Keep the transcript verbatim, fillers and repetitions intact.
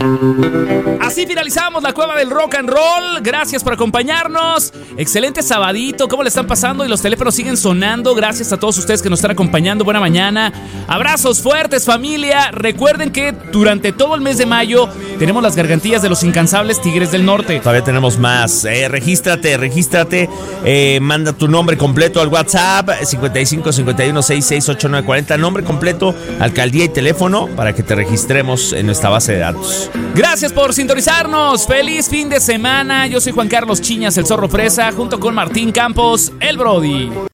Así finalizamos la Cueva del Rock and Roll. Gracias por acompañarnos. Excelente sabadito. ¿Cómo le están pasando? Y los teléfonos siguen sonando. Gracias a todos ustedes que nos están acompañando. Buena mañana. Abrazos fuertes, familia. Recuerden que durante todo el mes de mayo tenemos las gargantillas de los incansables Tigres del Norte. Todavía tenemos más. Eh, regístrate, regístrate. Eh, manda tu nombre completo al WhatsApp cincuenta y cinco cincuenta y uno sesenta y seis ochenta y nueve cuarenta. Nombre completo, alcaldía y teléfono para que te registremos en nuestra base de datos. Gracias por sintonizarnos. Feliz fin de semana. Yo soy Juan Carlos Chiñas, el Zorro Fresa, junto con Martín Campos, el Brody.